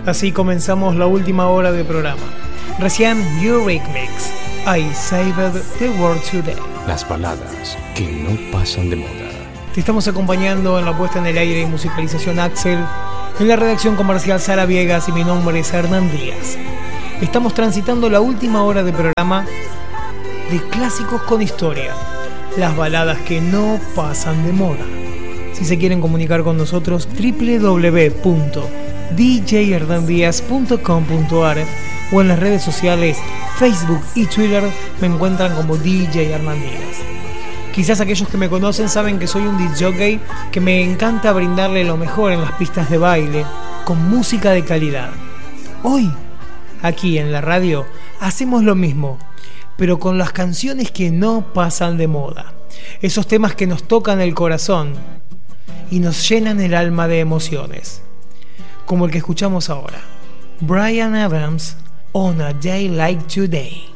Así comenzamos la última hora de programa. Recién Eurythmics, I Saved the World Today. Las baladas que no pasan de moda. Te estamos acompañando en la puesta en el aire y musicalización Axel, en la redacción comercial Sara Viegas y mi nombre es Hernán Díaz. Estamos transitando la última hora de programa de clásicos con historia, las baladas que no pasan de moda. Si se quieren comunicar con nosotros, www.djhernandiaz.com.ar o en las redes sociales Facebook y Twitter me encuentran como DJ Hernán Díaz. Quizás aquellos que me conocen saben que soy un disc jockey que me encanta brindarle lo mejor en las pistas de baile con música de calidad. Hoy, aquí en la radio, hacemos lo mismo, pero con las canciones que no pasan de moda. Esos temas que nos tocan el corazón y nos llenan el alma de emociones. Como el que escuchamos ahora, Bryan Adams, On a Day Like Today.